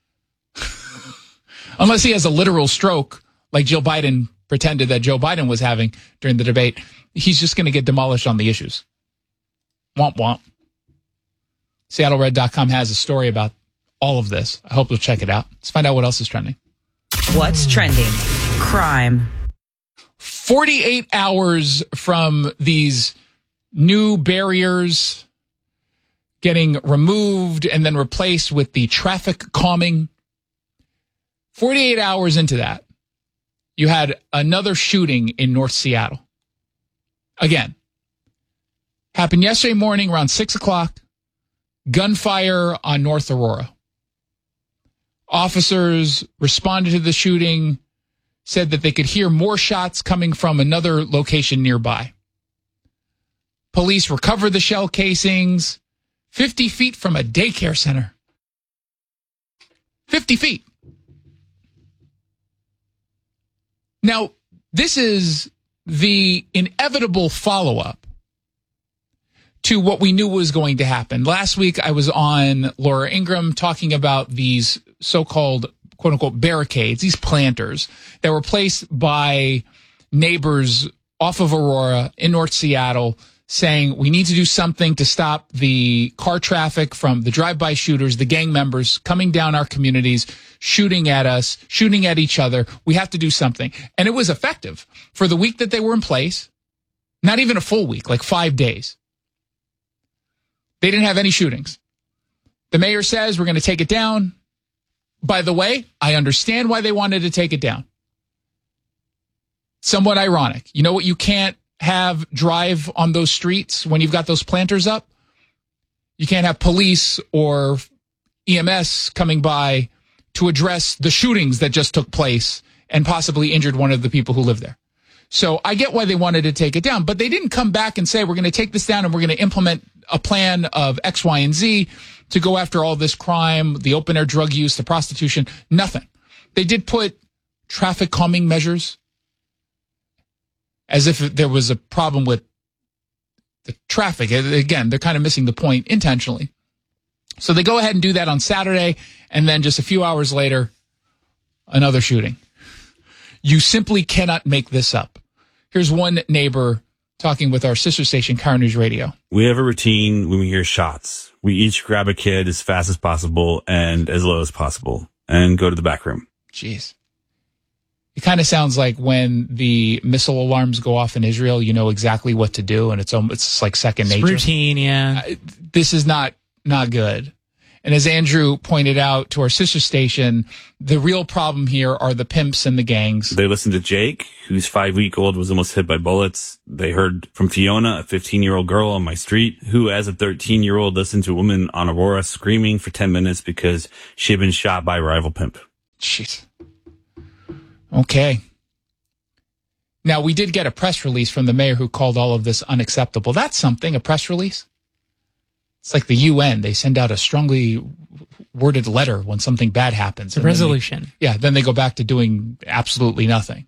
Unless he has a literal stroke like Jill Biden pretended that Joe Biden was having during the debate, he's just going to get demolished on the issues. Womp womp. Seattle Red dot com has a story about all of this. I hope you'll check it out. Let's find out what else is trending. What's trending? Crime. forty-eight hours from these new barriers getting removed and then replaced with the traffic calming. forty-eight hours into that, you had another shooting in North Seattle. Again, happened yesterday morning around six o'clock. Gunfire on North Aurora. Officers responded to the shooting, said that they could hear more shots coming from another location nearby. Police recovered the shell casings fifty feet from a daycare center. fifty feet. Now, this is the inevitable follow-up to what we knew was going to happen. Last week, I was on Laura Ingraham talking about these so-called, quote-unquote, barricades, these planters that were placed by neighbors off of Aurora in North Seattle, saying we need to do something to stop the car traffic from the drive-by shooters, the gang members coming down our communities, shooting at us, shooting at each other. We have to do something. And it was effective. For the week that they were in place, not even a full week, like five days, they didn't have any shootings. The mayor says we're going to take it down. By the way, I understand why they wanted to take it down. Somewhat ironic. You know what you can't have drive on those streets when you've got those planters up? You can't have police or E M S coming by to address the shootings that just took place and possibly injured one of the people who live there. So I get why they wanted to take it down, but they didn't come back and say, we're going to take this down and we're going to implement a plan of X, Y, and Z to go after all this crime, the open air drug use, the prostitution, nothing. They did put traffic calming measures as if there was a problem with the traffic. Again, they're kind of missing the point intentionally. So they go ahead and do that on Saturday, and then just a few hours later, another shooting. You simply cannot make this up. Here's one neighbor talking with our sister station, Car News Radio. We have a routine when we hear shots. We each grab a kid as fast as possible and as low as possible and go to the back room. Jeez. It kind of sounds like when the missile alarms go off in Israel, you know exactly what to do, and it's almost, it's like second nature. It's routine, yeah. Uh, this is not not good. And as Andrew pointed out to our sister station, the real problem here are the pimps and the gangs. They listened to Jake, who's five-week-old, was almost hit by bullets. They heard from Fiona, a fifteen-year-old girl on my street, who, as a thirteen-year-old, listened to a woman on Aurora screaming for ten minutes because she had been shot by a rival pimp. Jeez. Okay. Now, we did get a press release from the mayor who called all of this unacceptable. That's something, a press release. It's like the U N. They send out a strongly worded letter when something bad happens. A resolution. They, yeah, then they go back to doing absolutely nothing.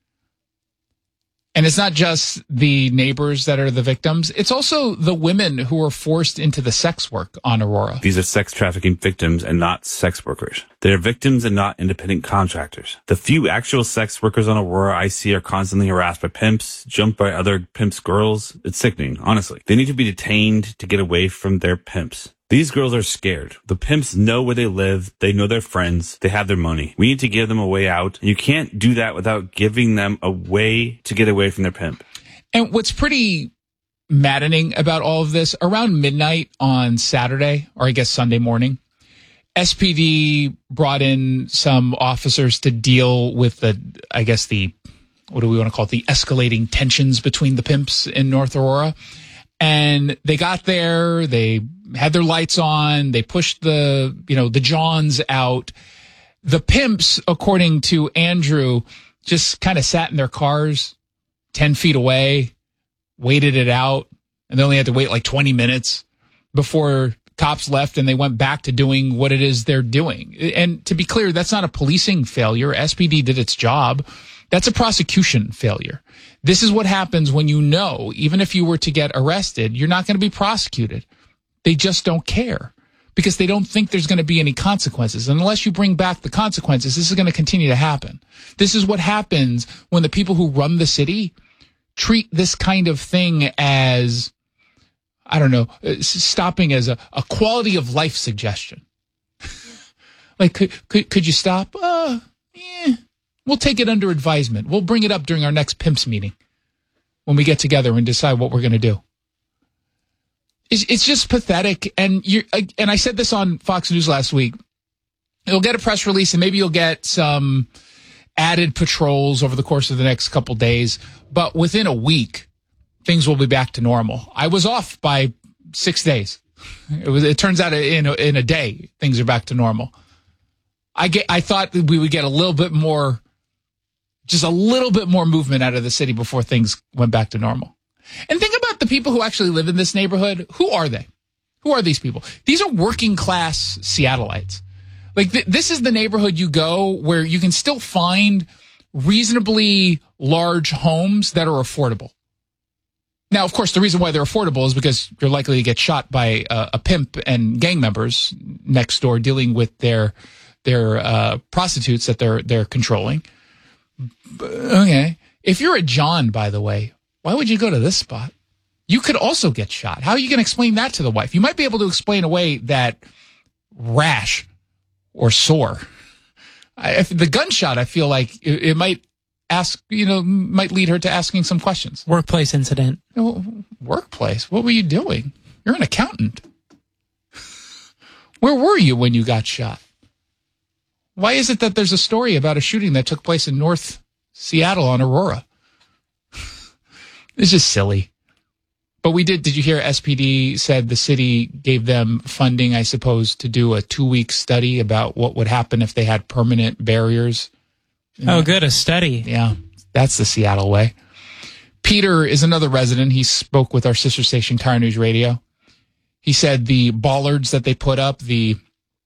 And it's not just the neighbors that are the victims. It's also the women who are forced into the sex work on Aurora. These are sex trafficking victims and not sex workers. They are victims and not independent contractors. The few actual sex workers on Aurora I see are constantly harassed by pimps, jumped by other pimps' girls. It's sickening, honestly. They need to be detained to get away from their pimps. These girls are scared. The pimps know where they live. They know their friends. They have their money. We need to give them a way out. You can't do that without giving them a way to get away from their pimp. And what's pretty maddening about all of this, around midnight on Saturday, or I guess Sunday morning, S P D brought in some officers to deal with the, I guess the, what do we want to call it, the escalating tensions between the pimps in North Aurora. And they got there, they had their lights on, they pushed the, you know, the Johns out. The pimps, according to Andrew, just kind of sat in their cars ten feet away, waited it out, and they only had to wait like twenty minutes before cops left and they went back to doing what it is they're doing. And to be clear, that's not a policing failure. S P D did its job. That's a prosecution failure. This is what happens when you know, even if you were to get arrested, you're not going to be prosecuted. They just don't care because they don't think there's going to be any consequences. And unless you bring back the consequences, this is going to continue to happen. This is what happens when the people who run the city treat this kind of thing as, I don't know, stopping as a, a quality of life suggestion. Like, could, could, could you stop? Uh, yeah. We'll take it under advisement. We'll bring it up during our next pimps meeting when we get together and decide what we're going to do. It's, it's just pathetic. And you and I said this on Fox News last week. You'll get a press release and maybe you'll get some added patrols over the course of the next couple days. But within a week, things will be back to normal. I was off by six days. It was. It turns out in a, in a day, things are back to normal. I get. I thought that we would get a little bit more, just a little bit more movement out of the city before things went back to normal. And think about the people who actually live in this neighborhood. Who are they? Who are these people? These are working class Seattleites. Like th- this is the neighborhood you go where you can still find reasonably large homes that are affordable. Now, of course, the reason why they're affordable is because you're likely to get shot by uh, a pimp and gang members next door dealing with their their uh, prostitutes that they're they're controlling. Okay, if you're a John, by the way, why would you go to this spot? You could also get shot. How are you going to explain that to the wife? You might be able to explain away that rash or sore. I, if the gunshot, I feel like it, it might ask, you know, might lead her to asking some questions. Workplace incident. Oh, workplace? What were you doing? You're an accountant. Where were you when you got shot? Why is it that there's a story about a shooting that took place in North Seattle on Aurora? It's just silly. But we did, did you hear S P D said the city gave them funding, I suppose, to do a two-week study about what would happen if they had permanent barriers? Oh, good, a study. Yeah, that's the Seattle way. Peter is another resident. He spoke with our sister station, Car News Radio. He said the bollards that they put up, the...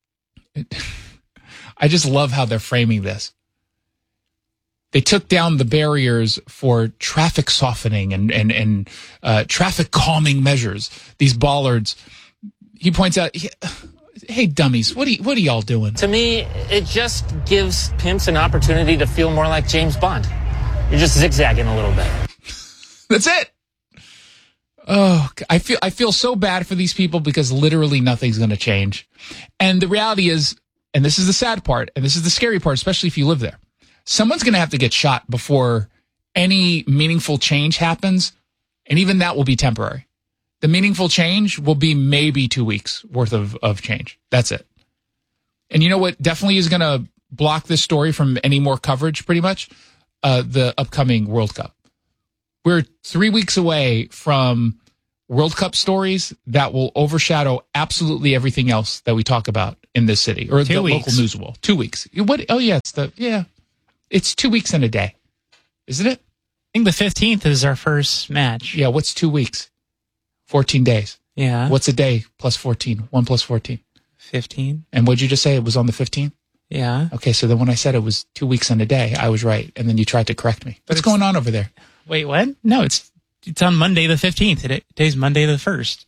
I just love how they're framing this. They took down the barriers for traffic softening and and and uh, traffic calming measures. These bollards. He points out, "Hey, dummies, what are you, what are y'all doing?" To me, it just gives pimps an opportunity to feel more like James Bond. You're just zigzagging a little bit. That's it. Oh, I feel I feel so bad for these people because literally nothing's going to change. And the reality is, and this is the sad part, and this is the scary part, especially if you live there. Someone's going to have to get shot before any meaningful change happens, and even that will be temporary. The meaningful change will be maybe two weeks worth of, of change. That's it. And you know what definitely is going to block this story from any more coverage, pretty much? Uh, the upcoming World Cup. We're three weeks away from World Cup stories that will overshadow absolutely everything else that we talk about in this city, or two the weeks. local news will. Two weeks. What? Oh, yeah, it's the, yeah. It's two weeks and a day. Isn't it? I think the fifteenth is our first match. Yeah, what's two weeks? fourteen days. Yeah. What's a day plus fourteen? One plus fourteen. fifteen. And what'd you just say? It was on the fifteenth? Yeah. Okay, so then when I said it was two weeks and a day, I was right. And then you tried to correct me. What's going on over there? Wait, what? No, it's it's on Monday the fifteenth. Today, today's Monday the first.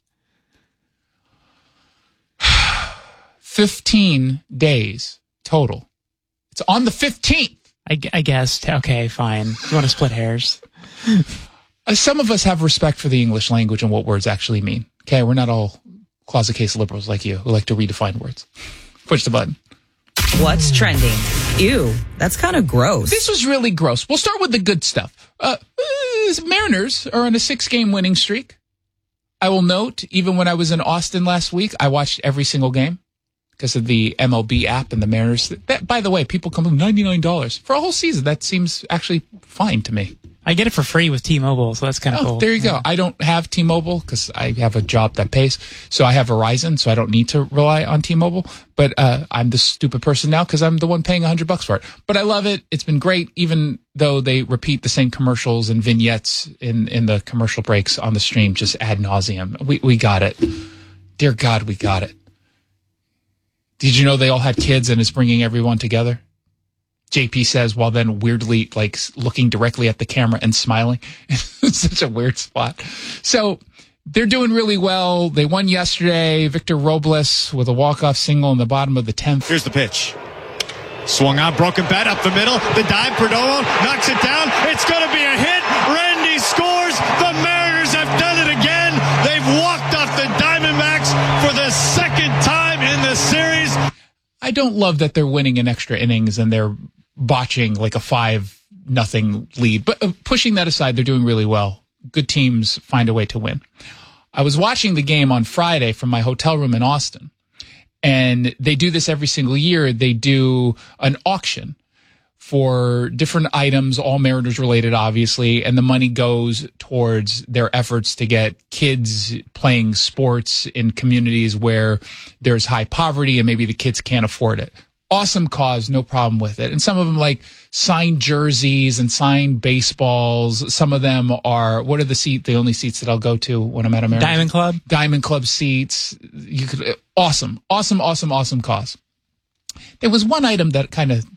fifteen days total. It's on the fifteenth. I, I guess. Okay, fine. You want to split hairs? Uh, some of us have respect for the English language and what words actually mean. Okay, we're not all closet case liberals like you who like to redefine words. Push the button. What's trending? Ew, that's kind of gross. This was really gross. We'll start with the good stuff. Uh, uh, Mariners are on a six-game winning streak. I will note, even when I was in Austin last week, I watched every single game because of the M L B app and the Mariners. That, by the way, people come with ninety-nine dollars for a whole season. That seems actually fine to me. I get it for free with T-Mobile, so that's kind of oh, cool. There you go. I don't have T-Mobile because I have a job that pays. So I have Verizon, so I don't need to rely on T-Mobile. But uh, I'm the stupid person now because I'm the one paying one hundred bucks for it. But I love it. It's been great, even though they repeat the same commercials and vignettes in, in the commercial breaks on the stream just ad nauseum. We, we got it. Dear God, we got it. Did you know they all had kids and it's bringing everyone together? J P says, while then weirdly like looking directly at the camera and smiling. It's such a weird spot. So they're doing really well. They won yesterday. Victor Robles with a walk-off single in the bottom of the tenth. Here's the pitch. Swung on, broken bat up the middle. The dive, Perdomo knocks it down. It's going to be a hit. Randy scores. The Mariners have done it again. They've walked off the Diamondbacks for the second time in the series. I don't love that they're winning in extra innings and they're botching like a five nothing lead, but uh, pushing that aside, they're doing really well. Good teams find a way to win. I was watching the game on Friday from my hotel room in Austin, and they do this every single year. They do an auction for different items, all Mariners related, obviously, and the money goes towards their efforts to get kids playing sports in communities where there's high poverty and maybe the kids can't afford it. Awesome cause, no problem with it. And some of them like signed jerseys and signed baseballs. Some of them are, what are the seat, the only seats that I'll go to when I'm at America? Diamond Club? Diamond Club seats. You could, awesome, awesome, awesome, awesome cause. There was one item that kind of,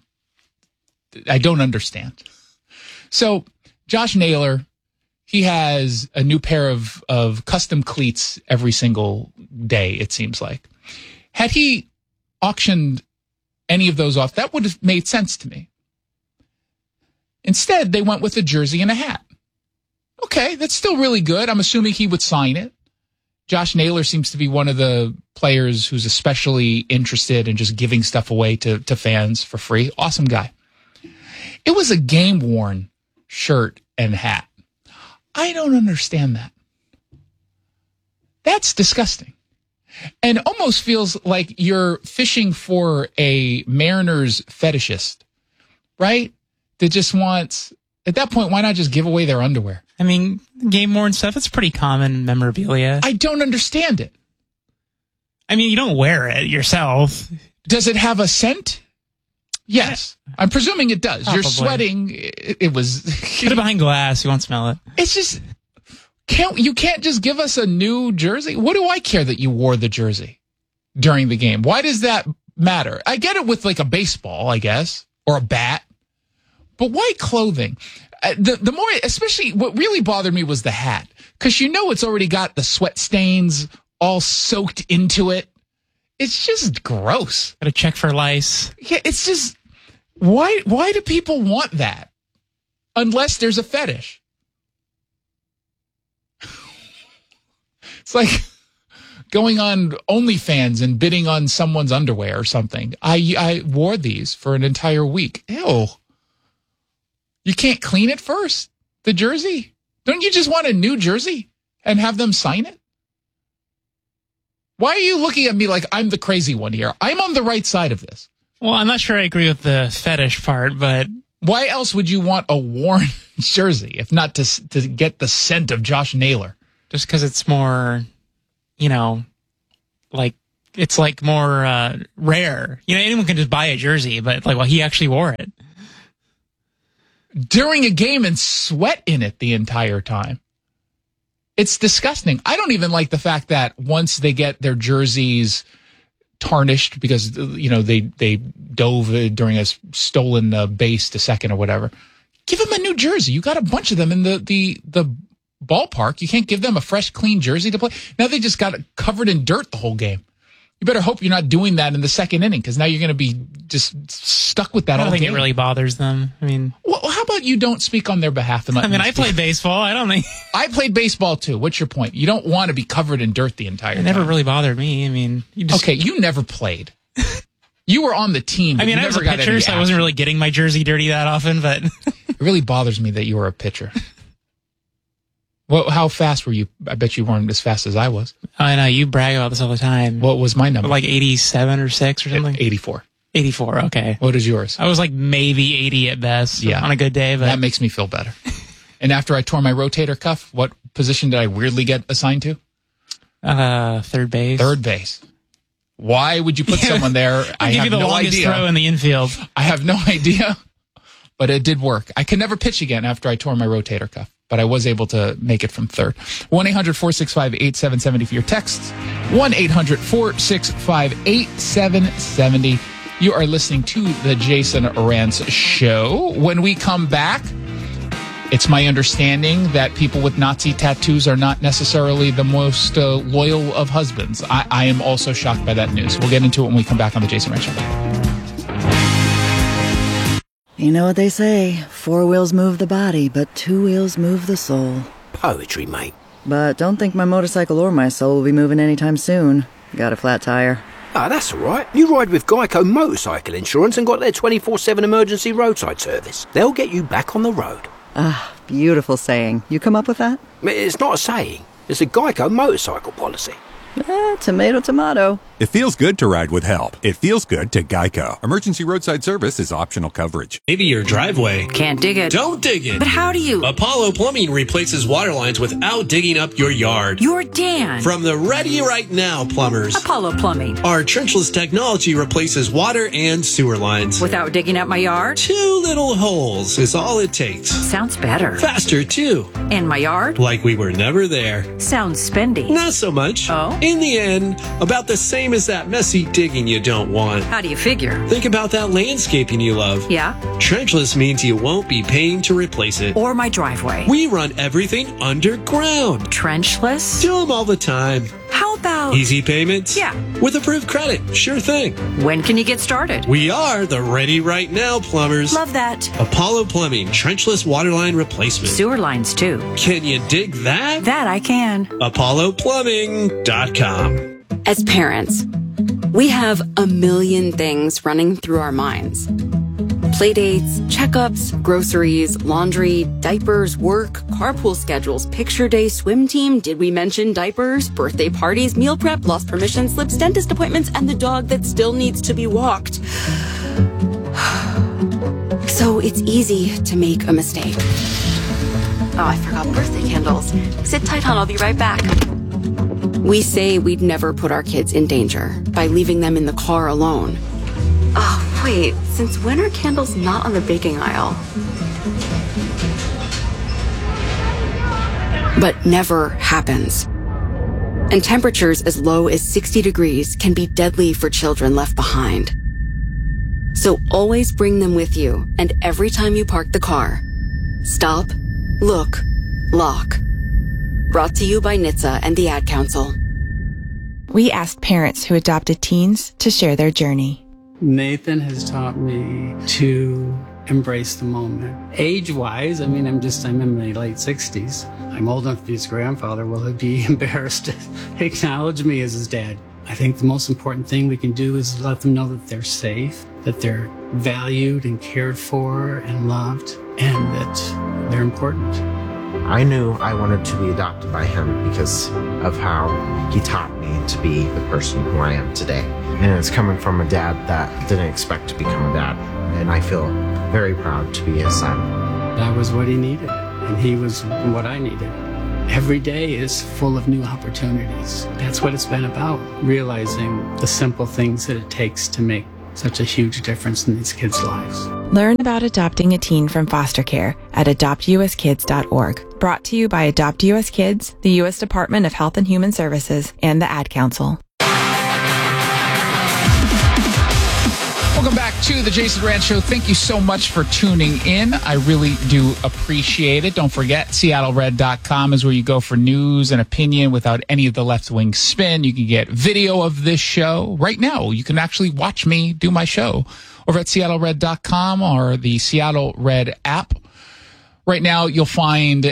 I don't understand. So Josh Naylor, he has a new pair of, of custom cleats every single day, it seems like. Had he auctioned any of those off, that would have made sense to me. Instead, they went with a jersey and a hat. Okay, that's still really good. I'm assuming he would sign it. Josh Naylor seems to be one of the players who's especially interested in just giving stuff away to, to fans for free. Awesome guy. It was a game-worn shirt and hat. I don't understand that. That's disgusting. And almost feels like you're fishing for a Mariners fetishist, right? That just wants, at that point, why not just give away their underwear? I mean, game-worn stuff, it's pretty common memorabilia. I don't understand it. I mean, you don't wear it yourself. Does it have a scent? Yes. I'm presuming it does. Probably. You're sweating. It, it was... Put it behind glass. You won't smell it. It's just... Can't you can't just give us a new jersey? What do I care that you wore the jersey during the game? Why does that matter? I get it with like a baseball, I guess, or a bat, but why clothing? Uh, the the more, especially what really bothered me was the hat, because you know it's already got the sweat stains all soaked into it. It's just gross. Got to check for lice. Yeah, it's just why why do people want that? Unless there's a fetish. It's like going on OnlyFans and bidding on someone's underwear or something. I I wore these for an entire week. Ew. You can't clean it first? The jersey? Don't you just want a new jersey and have them sign it? Why are you looking at me like I'm the crazy one here? I'm on the right side of this. Well, I'm not sure I agree with the fetish part, but why else would you want a worn jersey if not to to get the scent of Josh Naylor? Just because it's more, you know, like it's like more uh, rare. You know, anyone can just buy a jersey, but like, well, he actually wore it during a game and sweat in it the entire time. It's disgusting. I don't even like the fact that once they get their jerseys tarnished because, you know, they, they dove during a stolen uh, base to second or whatever, give them a new jersey. You got a bunch of them in the, the, the ballpark. You can't give them a fresh, clean jersey to play. Now they just got it covered in dirt the whole game. You better hope you're not doing that in the second inning because now you're going to be just stuck with that I don't all think game. it really bothers them. I mean, well, how about you don't speak on their behalf? And let I mean, me I speak. played baseball. I don't think I played baseball too. What's your point? You don't want to be covered in dirt the entire it time. never really bothered me. I mean, you just, okay, you never played. You were on the team. But I mean, you I was a never got pitcher, any so I wasn't action. really getting my jersey dirty that often. But it really bothers me that you were a pitcher. Well, how fast were you? I bet you weren't as fast as I was. I know you brag about this all the time. What was my number? Like eighty-seven or six or something. eighty-four. eighty-four. Okay. What is yours? I was like maybe eighty at best. Yeah. On a good day, but that makes me feel better. And after I tore my rotator cuff, what position did I weirdly get assigned to? Uh, third base. Third base. Why would you put someone there? I give have you the no longest idea. throw in the infield. I have no idea, but it did work. I could never pitch again after I tore my rotator cuff, but I was able to make it from third. one eight hundred four six five eight seven seven zero for your texts. one eight hundred four six five eight seven seven zero. You are listening to the Jason Rantz Show. When we come back, it's my understanding that people with Nazi tattoos are not necessarily the most uh, loyal of husbands. I, I am also shocked by that news. We'll get into it when we come back on the Jason Rantz Show. You know what they say, four wheels move the body, but two wheels move the soul. Poetry, mate. But don't think my motorcycle or my soul will be moving anytime soon. Got a flat tire. Ah, that's all right. You ride with Geico Motorcycle Insurance and got their twenty-four seven emergency roadside service. They'll get you back on the road. Ah, beautiful saying. You come up with that? It's not a saying. It's a Geico motorcycle policy. Eh, tomato, tomato. It feels good to ride with help. It feels good to Geico. Emergency roadside service is optional coverage. Maybe your driveway. Can't dig it. Don't dig it. But how do you? Apollo Plumbing replaces water lines without digging up your yard. You're Dan. From the Ready Right Now plumbers. Apollo Plumbing. Our trenchless technology replaces water and sewer lines. Without digging up my yard? Two little holes is all it takes. Sounds better. Faster, too. And my yard? Like we were never there. Sounds spendy. Not so much. Oh? In the end, about the same as that messy digging you don't want. How do you figure? Think about that landscaping you love. Yeah? Trenchless means you won't be paying to replace it. Or my driveway. We run everything underground. Trenchless? Do them all the time. How about... Easy payments? Yeah. With approved credit. Sure thing. When can you get started? We are the Ready Right Now plumbers. Love that. Apollo Plumbing, trenchless waterline replacement. Sewer lines, too. Can you dig that? That I can. Apollo Plumbing dot com. As parents, we have a million things running through our minds. Playdates, checkups, groceries, laundry, diapers, work, carpool schedules, picture day, swim team, did we mention diapers, birthday parties, meal prep, lost permission slips, dentist appointments, and the dog that still needs to be walked. So it's easy to make a mistake. Oh, I forgot birthday candles. Sit tight, hon, I'll be right back. We say we'd never put our kids in danger by leaving them in the car alone. Oh, wait, since when are candles not on the baking aisle? But never happens. And temperatures as low as sixty degrees can be deadly for children left behind. So always bring them with you, and every time you park the car, stop, look, lock. Brought to you by N H T S A and the Ad Council. We asked parents who adopted teens to share their journey. Nathan has taught me to embrace the moment. Age-wise, I mean, I'm just, I'm in my late sixties. I'm old enough to be his grandfather. Will he be embarrassed to acknowledge me as his dad? I think the most important thing we can do is let them know that they're safe, that they're valued and cared for and loved, and that they're important. I knew I wanted to be adopted by him because of how he taught me to be the person who I am today. And it's coming from a dad that didn't expect to become a dad. And I feel very proud to be his son. That was what he needed, and he was what I needed. Every day is full of new opportunities. That's what it's been about, realizing the simple things that it takes to make such a huge difference in these kids' lives. Learn about adopting a teen from foster care at adopt u s kids dot org. Brought to you by Adopt U S Kids, the U S Department of Health and Human Services, and the Ad Council. Welcome back to the Jason Rand Show. Thank you so much for tuning in. I really do appreciate it. Don't forget, Seattle Red dot com is where you go for news and opinion without any of the left-wing spin. You can get video of this show right now. You can actually watch me do my show over at Seattle Red dot com or the Seattle Red app. Right now, you'll find